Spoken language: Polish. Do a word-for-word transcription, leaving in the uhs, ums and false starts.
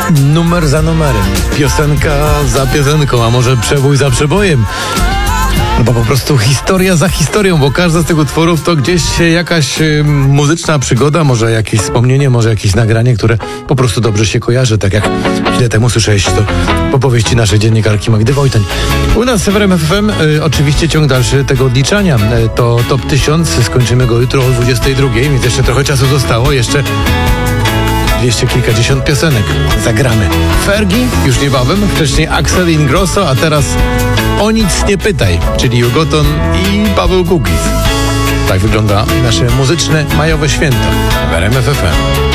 Numer za numerem, piosenka za piosenką, a może przebój za przebojem. Bo po prostu historia za historią, bo każda z tych utworów to gdzieś jakaś y, muzyczna przygoda, może jakieś wspomnienie, może jakieś nagranie, które po prostu dobrze się kojarzy, tak jak chwilę temu słyszałeś to w opowieści naszej dziennikarki Magdy Wojtań. U nas w R M F F M y, oczywiście ciąg dalszy tego odliczania. Y, to top tysiąc, skończymy go jutro o dwudziestej drugiej, więc jeszcze trochę czasu zostało, jeszcze dwieście kilkadziesiąt piosenek zagramy. Fergie już niebawem, wcześniej Axel Ingrosso, a teraz O nic nie pytaj, czyli Jugoton i Paweł Kukiz. Tak wygląda nasze muzyczne majowe święto w R M F F M.